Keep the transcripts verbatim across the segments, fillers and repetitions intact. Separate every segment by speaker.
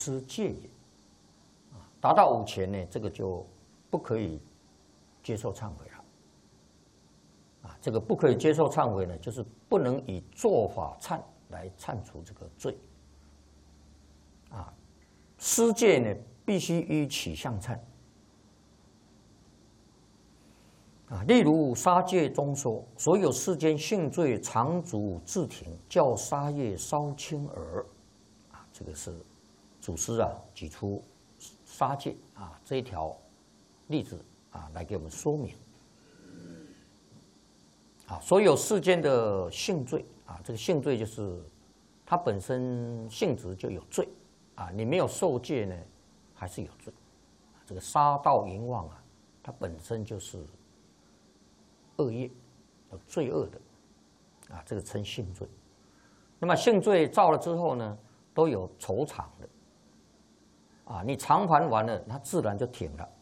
Speaker 1: 失戒也。啊，达到五前呢，这个就不可以接受忏悔了。啊，这个不可以接受忏悔呢，就是不能以做法忏来忏除这个罪。啊，失戒呢，必须依取向忏。啊，例如杀戒中说，所有世间性罪，常主自挺，较杀业稍轻耳。啊，这个是祖师啊举出杀戒啊这一条例子啊来给我们说明。啊，所有世间的性罪啊，这个性罪就是它本身性质就有罪啊，你没有受戒呢，还是有罪。这个杀盗淫妄啊，它本身就是恶业，有罪恶的啊，这个称性罪。那么性罪造了之后呢，都有酬偿的啊，你偿还完了，它自然就停了。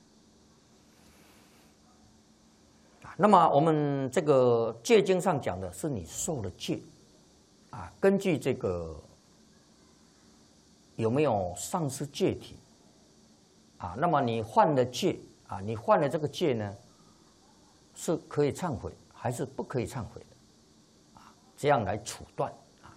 Speaker 1: 那么我们这个戒经上讲的是你受了戒，啊，根据这个有没有丧失戒体，啊，那么你犯了戒，啊，你犯了这个戒呢，是可以忏悔还是不可以忏悔的，啊，这样来处断啊。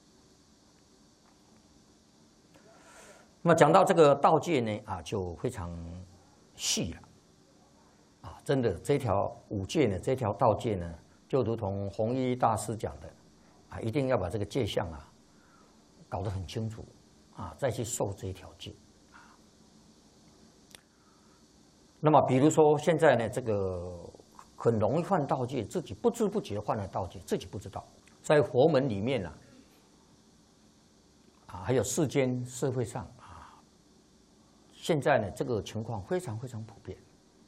Speaker 1: 那么讲到这个道戒呢，啊，就非常细了。啊，真的，这条五戒呢，这条道戒呢，就如同弘一大师讲的，啊，一定要把这个戒相啊搞得很清楚，啊，再去受这一条戒。啊，那么比如说现在呢，这个很容易犯道戒，自己不知不觉犯了道戒，自己不知道，在佛门里面呢，啊，还有世间社会上啊，现在呢，这个情况非常非常普遍。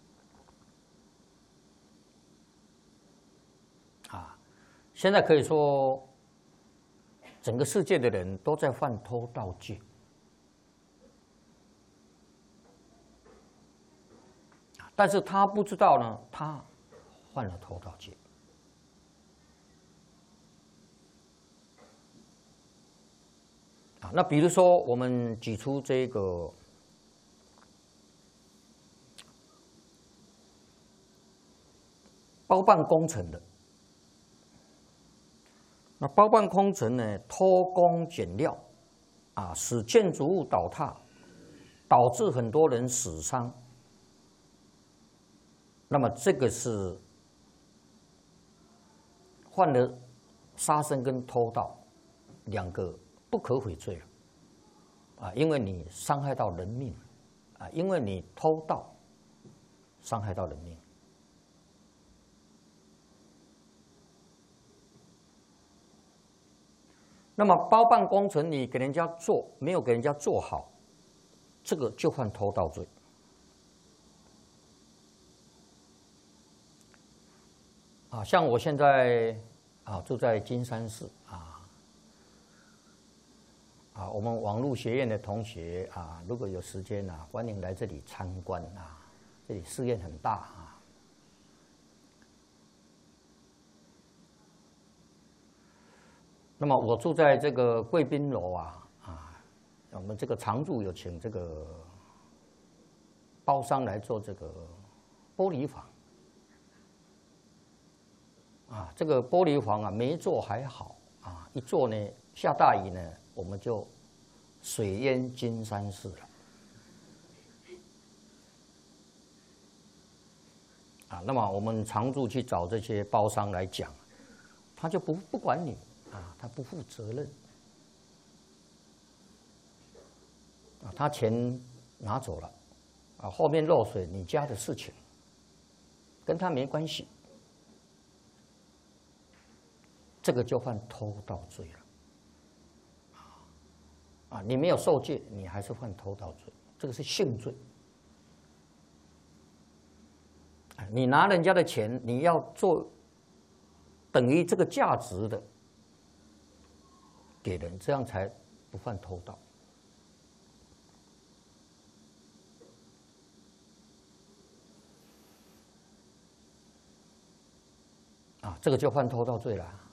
Speaker 1: 现在可以说，整个世界的人都在犯偷盗戒，但是他不知道呢，他犯了偷盗戒。啊，那比如说我们举出这个包办工程的。那包办工程呢，偷工减料，啊，使建筑物倒塌，导致很多人死伤。那么这个是犯了杀生跟偷盗两个不可悔罪了，啊，因为你伤害到人命，啊，因为你偷盗伤害到人命。那么包办工程你给人家做，没有给人家做好，这个就犯偷盗罪。啊，像我现在啊住在金山市啊，啊，我们网络学院的同学啊，如果有时间啊，欢迎来这里参观啊，这里寺院很大啊。那么我住在这个贵宾楼啊，啊，我们这个常住有请这个包商来做这个玻璃房，啊，这个玻璃房啊没做还好啊，一做呢下大雨呢，我们就水淹金山寺了，啊，那么我们常住去找这些包商来讲，他就不不管你。啊，他不负责任，啊，他钱拿走了，啊，后面漏水你家的事情，跟他没关系，这个就犯偷盗罪了，啊，你没有受戒，你还是犯偷盗罪，这个是性罪，你拿人家的钱，你要做等于这个价值的。给人，这样才不犯偷盗。啊，这个就犯偷盗罪了。